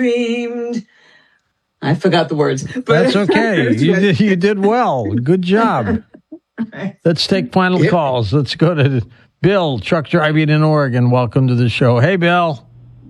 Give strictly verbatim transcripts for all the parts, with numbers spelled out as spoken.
dreamed. I forgot the words. But that's okay. you did, you did well. Good job. Right. Let's take final yep. calls. Let's go to Bill, truck driving in Oregon. Welcome to the show. Hey, Bill.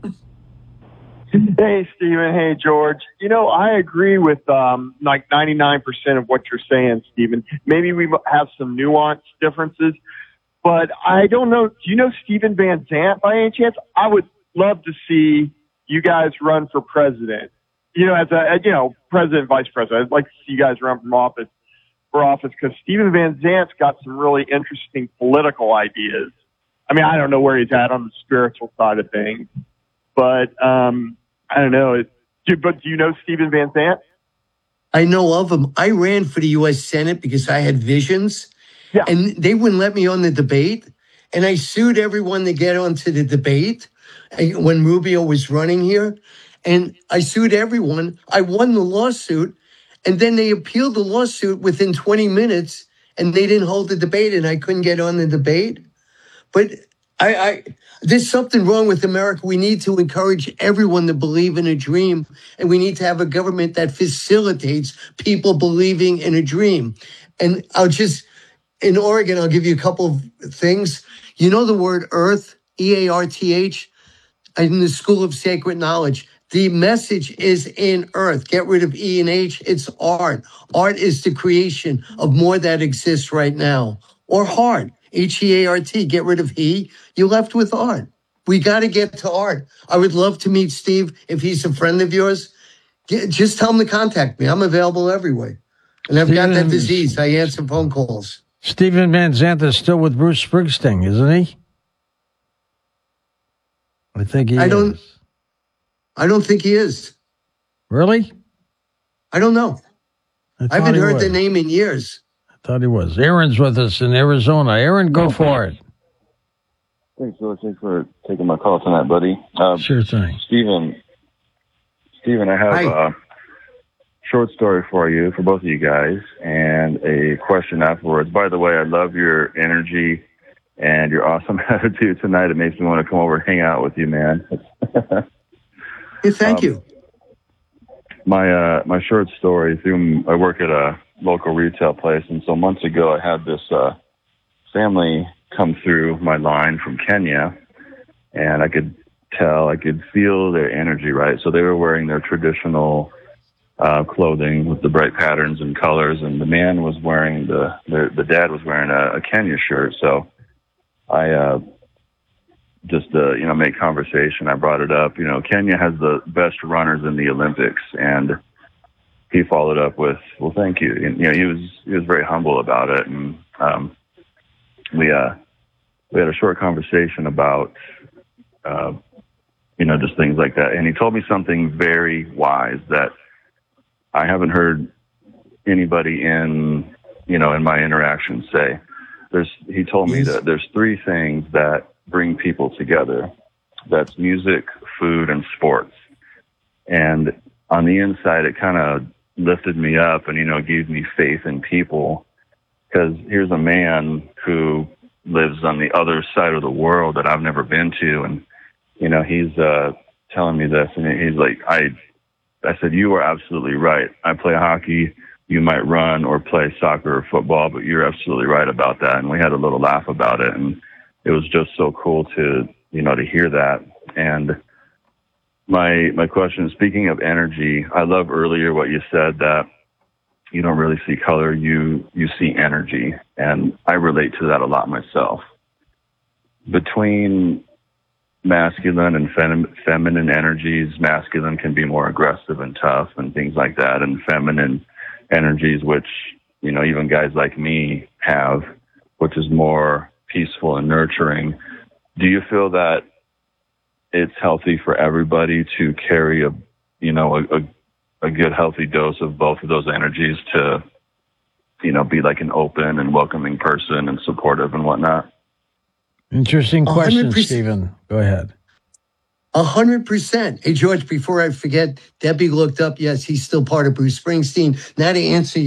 Hey, Stephen. Hey, George. You know, I agree with um, like ninety-nine percent of what you're saying, Stephen. Maybe we have some nuance differences, but I don't know. Do you know Stephen Van Zandt by any chance? I would love to see you guys run for president. You know, as a, you know, president, vice president. I'd like to see you guys run from office for office because Stephen Van Zandt's got some really interesting political ideas. I mean, I don't know where he's at on the spiritual side of things, but um, I don't know. It, do, but do you know Stephen Van Zandt? I know of him. I ran for the U S Senate because I had visions, yeah. and they wouldn't let me on the debate, and I sued everyone to get onto the debate when Rubio was running here, and I sued everyone. I won the lawsuit, and then they appealed the lawsuit within twenty minutes, and they didn't hold the debate, and I couldn't get on the debate. But I, I, there's something wrong with America. We need to encourage everyone to believe in a dream, and we need to have a government that facilitates people believing in a dream. And I'll just, in Oregon, I'll give you a couple of things. You know the word earth, E A R T H, in the School of Sacred Knowledge. The message is in earth. Get rid of E and H. It's art. Art is the creation of more that exists right now. Or heart. H E A R T, get rid of he, you're left with art. We got to get to art. I would love to meet Steve if he's a friend of yours. Get, just tell him to contact me. I'm available everywhere. And I've Steven, got that disease. I answer phone calls. Stephen Van Zandt is still with Bruce Springsteen, isn't he? I think he I is. Don't, I don't think he is. Really? I don't know. I, I haven't heard was. the name in years. Thought he was. Aaron's with us in Arizona. Aaron, go for it. Thanks, George. Thanks for taking my call tonight, buddy. Uh, sure thing. Stephen, Stephen, I have Hi. a short story for you, for both of you guys, and a question afterwards. By the way, I love your energy and your awesome attitude tonight. It makes me want to come over and hang out with you, man. Hey, thank um, you. My uh, my short story, through I work at a local retail place, and so months ago I had this uh, family come through my line from Kenya, and I could tell, I could feel their energy, right? So they were wearing their traditional uh, clothing with the bright patterns and colors, and the man was wearing the, the, the dad was wearing a, a Kenya shirt. So I uh, just, uh, you know, made conversation. I brought it up. You know, Kenya has the best runners in the Olympics, and he followed up with, "Well, thank you." And, you know, he was he was very humble about it, and um, we uh, we had a short conversation about, uh, you know, just things like that. And he told me something very wise that I haven't heard anybody in, you know, in my interactions say. There's he told me that there's three things that bring people together. That's music, food, and sports. And on the inside, it kind of lifted me up and, you know, gave me faith in people, because here's a man who lives on the other side of the world that I've never been to. And, you know, he's uh, telling me this, and he's like, I, I said, you are absolutely right. I play hockey. You might run or play soccer or football, but you're absolutely right about that. And we had a little laugh about it. And it was just so cool to, you know, to hear that. And My my question, speaking of energy, I love earlier what you said, that you don't really see color, you you see energy. And I relate to that a lot myself. Between masculine and fem- feminine energies, masculine can be more aggressive and tough and things like that. And feminine energies, which, you know, even guys like me have, which is more peaceful and nurturing. Do you feel that it's healthy for everybody to carry a, you know, a, a, a good, healthy dose of both of those energies to, you know, be like an open and welcoming person and supportive and whatnot? Interesting question, Stephen. Go ahead. A hundred percent. Hey, George, before I forget, Debbie looked up. Yes, he's still part of Bruce Springsteen. Now to answer